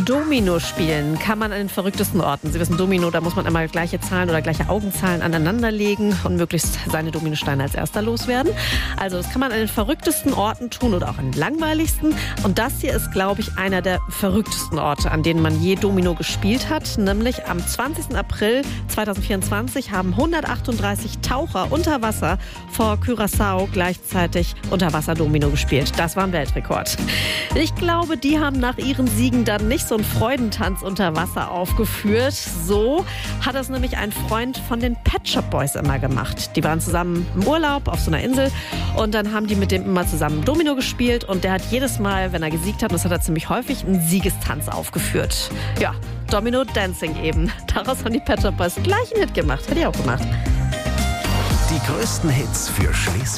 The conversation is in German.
Domino spielen kann man an den verrücktesten Orten. Sie wissen, Domino, da muss man einmal gleiche Zahlen oder gleiche Augenzahlen aneinanderlegen und möglichst seine Dominosteine als erster loswerden. Also das kann man an den verrücktesten Orten tun oder auch an den langweiligsten. Und das hier ist, glaube ich, einer der verrücktesten Orte, an denen man je Domino gespielt hat. Nämlich am 20. April 2024 haben 138 Taucher unter Wasser vor Curaçao gleichzeitig Unterwasser-Domino gespielt. Das war ein Weltrekord. Ich glaube, die haben nach ihren Siegen dann nicht so einen Freudentanz unter Wasser aufgeführt. So hat das nämlich ein Freund von den Pet Shop Boys immer gemacht. Die waren zusammen im Urlaub auf so einer Insel und dann haben die mit dem immer zusammen Domino gespielt und der hat jedes Mal, wenn er gesiegt hat, und das hat er ziemlich häufig, einen Siegestanz aufgeführt. Ja, Domino Dancing eben. Daraus haben die Pet Shop Boys gleich einen Hit gemacht. Hätte ich auch gemacht. Die größten Hits für Schleswig.